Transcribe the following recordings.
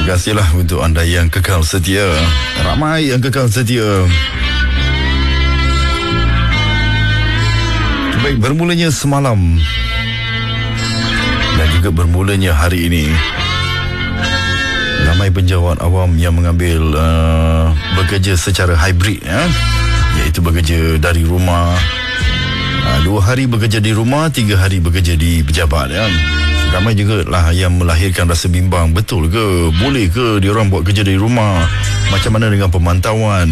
kasihlah untuk anda yang kekal setia. Ramai yang kekal setia. Baik, bermulanya semalam dan juga bermulanya hari ini, ramai penjawat awam yang mengambil bekerja secara hybrid, iaitu bekerja dari rumah. 2 hari bekerja di rumah, 3 hari bekerja di pejabat. Ramai juga lah yang melahirkan rasa bimbang. Betul ke? Boleh ke diorang buat kerja dari rumah? Macam mana dengan pemantauan?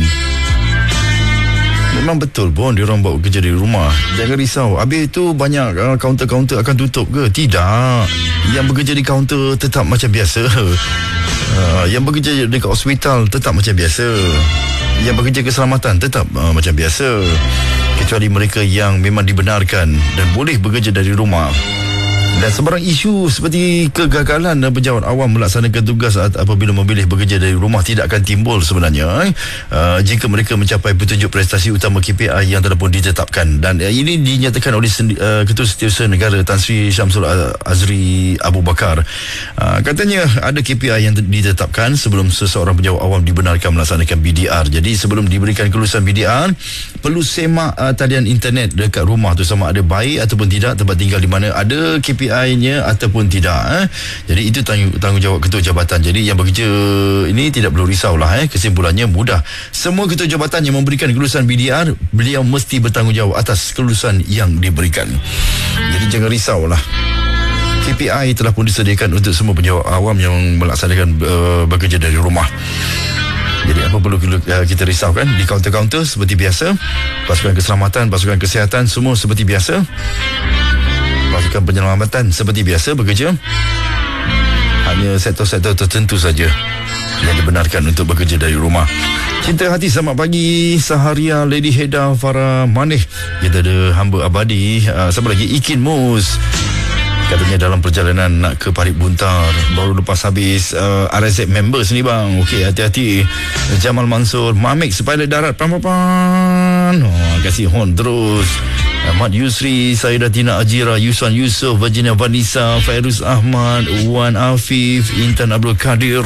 Memang betul pun diorang buat kerja dari rumah. Jangan risau. Habis itu banyak kaunter-kaunter akan tutup ke? Tidak. Yang bekerja di kaunter tetap macam biasa. Yang bekerja dekat hospital tetap macam biasa. Yang bekerja keselamatan tetap macam biasa. Kecuali mereka yang memang dibenarkan dan boleh bekerja dari rumah. Dan sebarang isu seperti kegagalan pejabat awam melaksanakan tugas apabila memilih bekerja dari rumah tidak akan timbul sebenarnya jika mereka mencapai petunjuk prestasi utama KPI yang telah pun ditetapkan. Dan ini dinyatakan oleh Ketua Setiausaha Negara Tan Sri Syamsul Azri Abu Bakar. Katanya ada KPI yang ditetapkan sebelum seseorang pejabat awam dibenarkan melaksanakan BDR. Jadi sebelum diberikan kelulusan BDR, perlu semak talian internet dekat rumah tu, sama ada baik ataupun tidak tempat tinggal di mana, ada KPI-nya ataupun tidak. Jadi itu tanggungjawab ketua jabatan. Jadi yang bekerja ini tidak perlu risaulah. Kesimpulannya mudah. Semua ketua jabatan yang memberikan kelulusan BDR, beliau mesti bertanggungjawab atas kelulusan yang diberikan. Jadi jangan risaulah. KPI telah pun disediakan untuk semua penjawat awam yang melaksanakan bekerja dari rumah. Jadi apa perlu kita risaukan? Di kaunter-kaunter seperti biasa, pasukan keselamatan, pasukan kesihatan semua seperti biasa, pasukan penyelamatan seperti biasa bekerja. Hanya sektor-sektor tertentu saja yang dibenarkan untuk bekerja dari rumah. Cinta hati, selamat pagi Saharia, Lady Heda, Farah Manih. Kita ada hamba abadi, siapa lagi? Ikin Mus. Katanya dalam perjalanan nak ke Parit Buntar, baru lepas habis RSZ members ni bang. Okey, hati-hati. Jamal Mansur, Mamik pilot darat, pan. Kasih horn terus. Ahmad Yusri, Saida Tina Ajira, Yusan Yusof, Virginia Vanessa, Fairuz Ahmad, Wan Afif, Intan Abdul Kadir.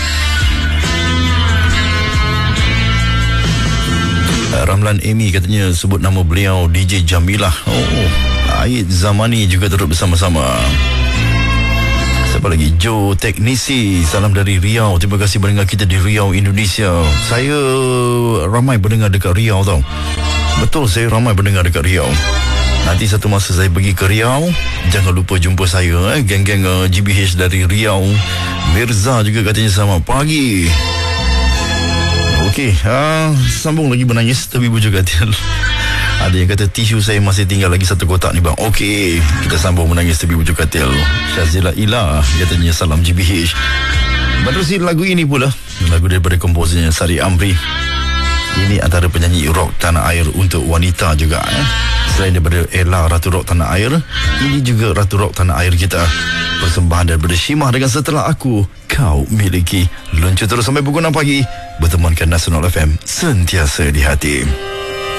Ramlan Amy katanya sebut nama beliau DJ Jamilah. Aid Zamani juga turut bersama-sama. Siapa lagi? Joe Teknisi, salam dari Riau. Terima kasih mendengar kita di Riau, Indonesia. Saya ramai pendengar dekat Riau tau. Betul, saya ramai pendengar dekat Riau. Nanti satu masa saya pergi ke Riau, jangan lupa jumpa saya, geng-geng GBH dari Riau. Mirza juga katanya selamat pagi. Okey, sambung lagi menangis tapi bujuk katil. Ada yang kata tisu saya masih tinggal lagi 1 kotak ni bang. Okey, kita sambung menangis tapi bujuk katil. Syazila Ila katanya salam GBH. Menerusi lagu ini pula, lagu daripada komposernya Sari Amri. Ini antara penyanyi rock tanah air untuk wanita juga. Selain daripada Ella, Ratu Rock Tanah Air, ini juga Ratu Rock Tanah Air kita. Persembahan daripada Syimah dengan Setelah Aku Kau Miliki. Luncur terus sampai pukul 6 pagi. Bertemankan Nasional FM, sentiasa di hati.